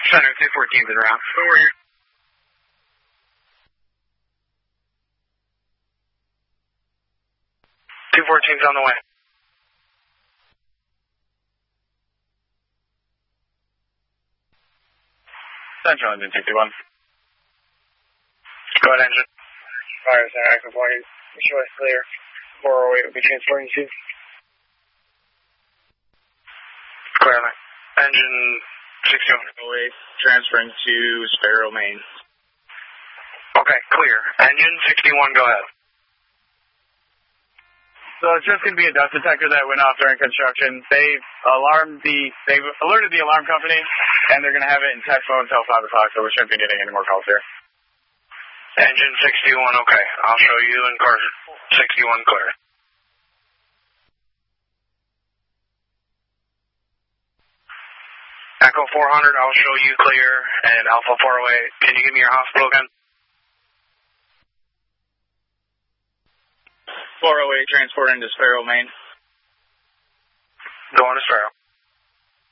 Center 214's en route. Over here. .214's on the way. Central engine 61. Go ahead, engine. Fire center, active warning. Show us clear. 408 will be transporting to. Clear, man. Engine 6108, transferring to Sparrow, Maine. Okay, clear. Engine 61, go ahead. So it's just going to be a dust detector that went off during construction. They've alerted the alarm company, and they're going to have it in test mode until 5 o'clock, so we shouldn't be getting any more calls here. Engine 61, okay. I'll show you in car 61 clear. Echo 400, I'll show you clear, and Alpha 408, can you give me your hospital again? 408 transporting to Sparrow, Maine. Going to Sparrow.